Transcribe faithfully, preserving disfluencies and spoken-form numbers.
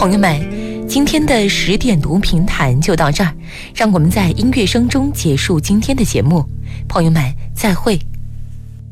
朋友们，今天的十点读评谈就到这儿，让我们在音乐声中结束今天的节目。朋友们，再会。